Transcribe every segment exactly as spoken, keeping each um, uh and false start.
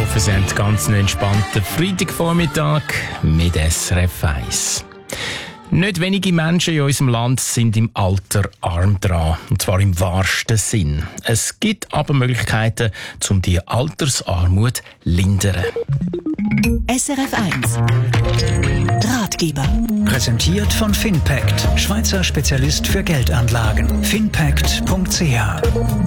hoffe, Sie haben einen ganz entspannten Freitagvormittag mit S R F eins. Nicht wenige Menschen in unserem Land sind im Alter arm dran, und zwar im wahrsten Sinn. Es gibt aber Möglichkeiten, um die Altersarmut zu lindern. S R F eins Ratgeber. Präsentiert von Finpact, Schweizer Spezialist für Geldanlagen. finpact punkt c h.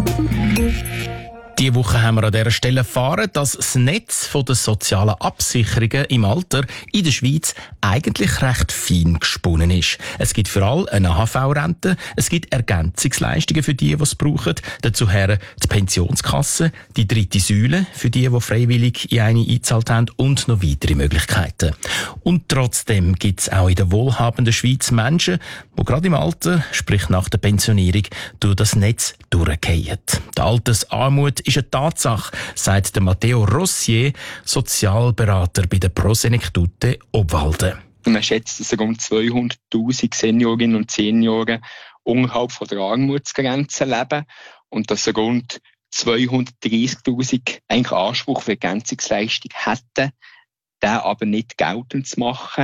Diese Woche haben wir an dieser Stelle erfahren, dass das Netz der sozialen Absicherungen im Alter in der Schweiz eigentlich recht fein gesponnen ist. Es gibt für alle eine A H V-Rente, es gibt Ergänzungsleistungen für die, die es brauchen, dazu die Pensionskasse, die dritte Säule für die, die freiwillig in eine eingezahlt haben und noch weitere Möglichkeiten. Und trotzdem gibt es auch in der wohlhabenden Schweiz Menschen, die gerade im Alter, sprich nach der Pensionierung, durch das Netz durchgehen. Die Altersarmut ist eine Tatsache, sagt der Matteo Rossier, Sozialberater bei der Prosenektute Obwalden. Man schätzt, dass rund zweihunderttausend Seniorinnen und Senioren unterhalb von der Armutsgrenze leben und dass rund zweihundertdreissigtausend eigentlich Anspruch auf Ergänzungsleistung hätten, den aber nicht geltend zu machen.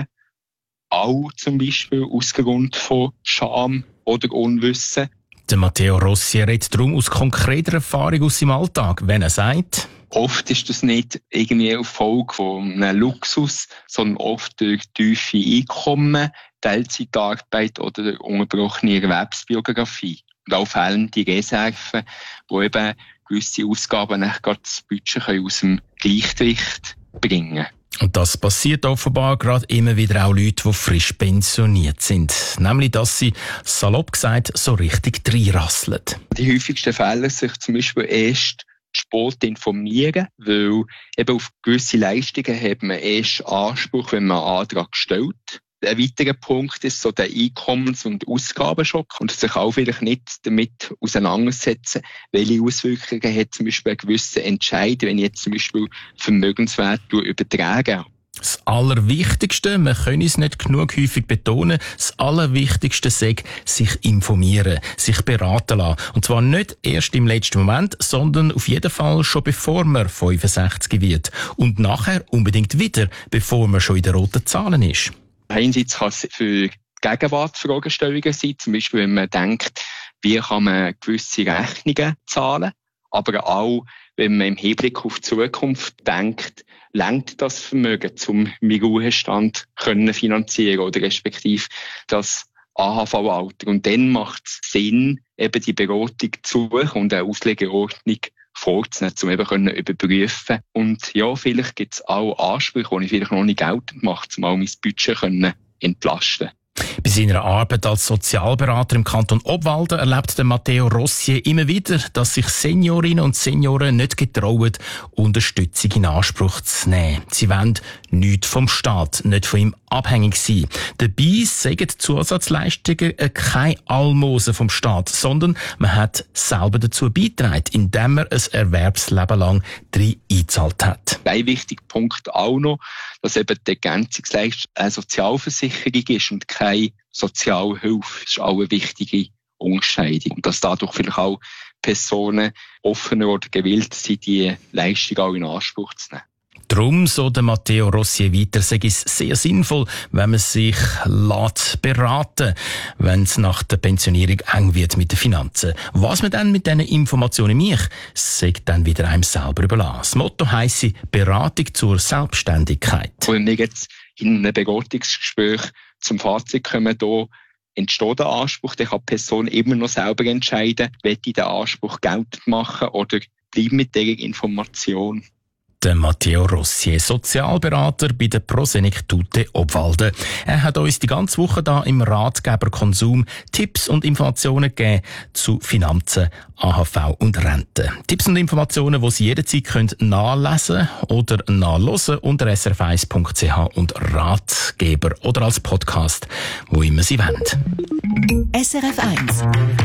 Auch zum Beispiel aus Grund von Scham oder Unwissen. Der Matteo Rossier redet darum aus konkreter Erfahrung aus seinem Alltag, wenn er sagt: Oft ist das nicht irgendwie eine Folge von einem Luxus, sondern oft durch tiefe Einkommen, Teilzeitarbeit oder unterbrochene Erwerbsbiografie. Und auch fehlende Reserven, die eben gewisse Ausgaben nicht gerade das Budget aus dem Gleichgewicht bringen können. Und das passiert offenbar gerade immer wieder auch Leuten, die frisch pensioniert sind. Nämlich, dass sie, salopp gesagt, so richtig reinrasseln. Die häufigsten Fälle sich zum Beispiel erst spät informieren, weil eben auf gewisse Leistungen hat man erst Anspruch, wenn man einen Antrag stellt. Ein weiterer Punkt ist so der Einkommens- und Ausgabenschock und sich auch vielleicht nicht damit auseinandersetzen, welche Auswirkungen hat zum Beispiel ein gewisser Entscheid, wenn ich jetzt zum Beispiel Vermögenswerte übertrage. Das Allerwichtigste, wir können es nicht genug häufig betonen, das Allerwichtigste sei, sich informieren, sich beraten lassen. Und zwar nicht erst im letzten Moment, sondern auf jeden Fall schon bevor man fünfundsechzig wird. Und nachher unbedingt wieder, bevor man schon in den roten Zahlen ist. Einerseits kann es für Gegenwartsfragestellungen sein, zum Beispiel wenn man denkt, wie kann man gewisse Rechnungen zahlen, aber auch wenn man im Hinblick auf die Zukunft denkt, reicht das Vermögen, um meinen Ruhestand können finanzieren oder respektive das A H V-Alter. Und dann macht es Sinn, eben die Beratung zu suchen und eine Auslegeordnung vorzunehmen, um eben können überprüfen. Und ja, vielleicht gibt es auch Ansprüche, die ich vielleicht noch nicht geltend mache, um auch mein Budget können entlasten. Bei seiner Arbeit als Sozialberater im Kanton Obwalden erlebt der Matteo Rossier immer wieder, dass sich Seniorinnen und Senioren nicht getrauen, Unterstützung in Anspruch zu nehmen. Sie wollen nichts vom Staat, nicht von ihm abhängig sein. Dabei sagen Zusatzleistungen keine Almosen vom Staat, sondern man hat selber dazu beigetragen, indem man ein Erwerbsleben lang drin eingezahlt hat. Ein wichtiger Punkt auch noch, dass eben die Ergänzungsleistung eine Sozialversicherung ist und keine Sozialhilfe. Das ist auch eine wichtige Unterscheidung. Und dass dadurch vielleicht auch Personen offener oder gewillt sind, die Leistung auch in Anspruch zu nehmen. Darum, so der Matteo Rossier weiter, sei es sehr sinnvoll, wenn man sich lässt beraten, wenn es nach der Pensionierung eng wird mit den Finanzen. Was man dann mit diesen Informationen macht, sagt dann wieder einem selber überlassen. Das Motto heisst Beratung zur Selbstständigkeit. Wenn wir jetzt in einem Beratungsgespräch zum Fazit kommen, da entsteht der Anspruch, dann kann die Person immer noch selber entscheiden, will ich den Anspruch geltend machen oder bleiben mit dieser Information. Der Matteo Rossier, Sozialberater bei der Prosenektute Obwalden. Er hat uns die ganze Woche da im Ratgeber Konsum Tipps und Informationen gegeben zu Finanzen, A H V und Rente. Tipps und Informationen, die Sie jederzeit können nachlesen oder nachhören unter s r f eins punkt c h und Ratgeber oder als Podcast, wo immer Sie wollen. S R F eins